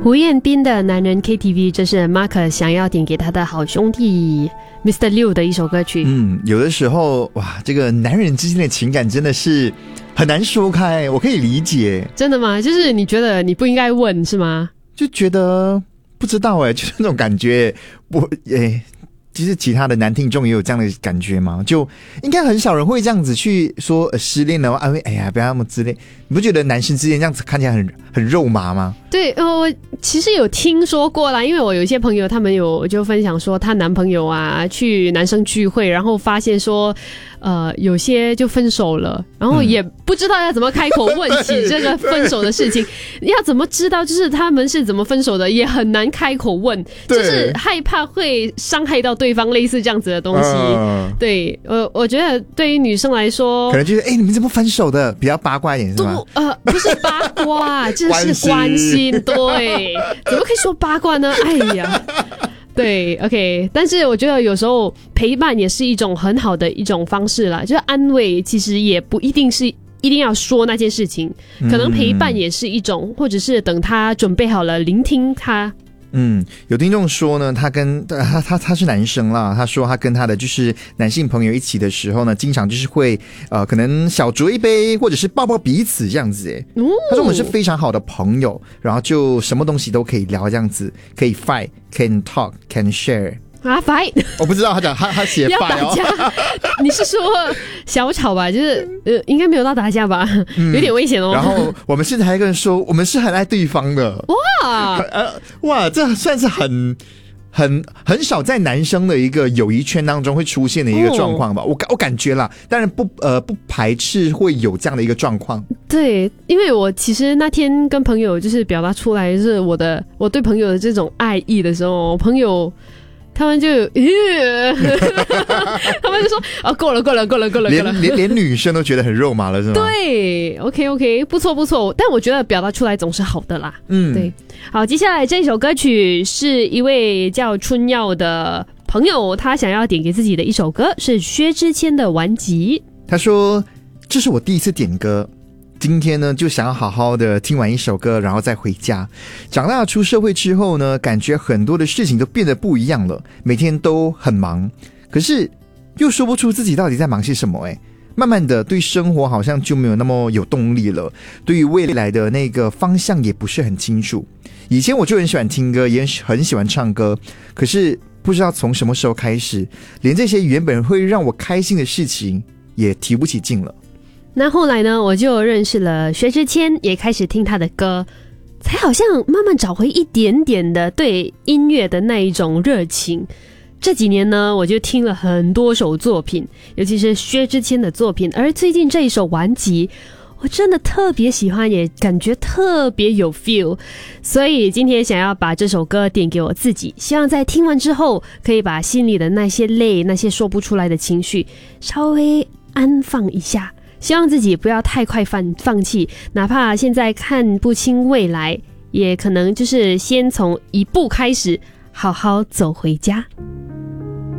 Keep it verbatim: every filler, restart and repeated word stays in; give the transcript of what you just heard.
胡彦斌的男人 K T V， 这是 Mark 想要点给他的好兄弟 Mister Liu 的一首歌曲。 嗯，有的时候哇，这个男人之间的情感真的是很难说开，我可以理解。 真的吗？就是你觉得你不应该问是吗？ 就觉得不知道哎，就是那种感觉，我诶。其实其他的男听众也有这样的感觉吗？就应该很少人会这样子去说、呃、失恋了安慰，哎呀不要那么自恋。你不觉得男生之间这样子看起来很很肉麻吗？ 对，呃，我其实有听说过啦，因为我有一些朋友他们有就分享说，她男朋友啊去男生聚会，然后发现说呃有些就分手了，然后也不知道要怎么开口问起这个分手的事情，要怎么知道就是他们是怎么分手的，也很难开口问，就是害怕会伤害到对方，类似这样子的东西。呃、对，我我觉得对于女生来说， 可能觉得哎、欸、你们怎么分手的，比较八卦一点是吗？ 呃，不是八卦，这是关心。对，怎么可以说八卦呢？哎呀。对 OK， 但是我觉得有时候陪伴也是一种很好的一种方式啦，就是安慰其实也不一定是一定要说那件事情，可能陪伴也是一种、嗯、或者是等他准备好了聆听他。 嗯，有听众说呢，他跟他他他是男生啦，他说他跟他的就是男性朋友一起的时候呢，经常就是会呃可能小酌一杯，或者是抱抱彼此这样子诶。哦、他说我们是非常好的朋友，然后就什么东西都可以聊这样子，可以 fight, can talk, can share。 啊 fight， 我不知道他讲他他写 fight 哦， 你是说小吵吧？就是呃，应该没有到打架吧？嗯、有点危险哦。 然后我们现在还跟人说，我们是很爱对方的。哇，呃，哇，这算是很很很少在男生的一个友谊圈当中会出现的一个状况吧？哦、我我感觉啦，当然不呃不排斥会有这样的一个状况。 对，因为我其实那天跟朋友就是表达出来是我的我对朋友的这种爱意的时候，朋友。他们就，呃、他们就说啊，够了，够了，够了，够了，够了， 连连女生都觉得很肉麻了，是吗？ 对 ，OK OK， 不错不错，但我觉得表达出来总是好的啦。嗯，对。好，接下来这首歌曲是一位叫春耀的朋友，他想要点给自己的一首歌是薛之谦的《顽疾》。 他说：“这是我第一次点歌。”今天呢，就想要好好的听完一首歌，然后再回家。长大出社会之后呢，感觉很多的事情都变得不一样了，每天都很忙，可是又说不出自己到底在忙些什么。诶，慢慢的对生活好像就没有那么有动力了，对于未来的那个方向也不是很清楚。以前我就很喜欢听歌，也很喜欢唱歌，可是不知道从什么时候开始，连这些原本会让我开心的事情也提不起劲了。 那后来呢，我就认识了薛之谦，也开始听他的歌，才好像慢慢找回一点点的对音乐的那一种热情。这几年呢，我就听了很多首作品，尤其是薛之谦的作品，而最近这一首《顽疾》我真的特别喜欢，也感觉特别有 feel， 所以今天想要把这首歌点给我自己，希望在听完之后可以把心里的那些泪，那些说不出来的情绪稍微安放一下，希望自己不要太快放放弃，哪怕现在看不清未来，也可能就是先从一步开始，好好走回家。